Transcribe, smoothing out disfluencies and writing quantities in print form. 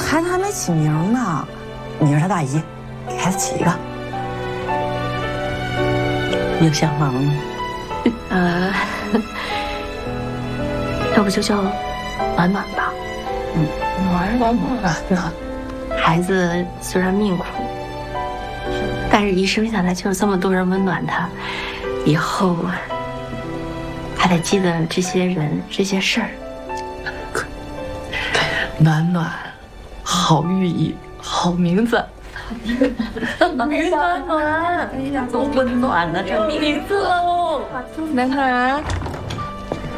孩子还没起名呢，你是他大姨，给孩子起一个。有想法了吗？ 要不就叫暖暖吧。 暖。 孩子虽然命苦，但是一生下来就有这么多人温暖他，以后还得记得这些人这些事儿。 暖暖，好寓意，好名字。 暖暖，哎呀，多温暖呢，这名字哦。 暖暖。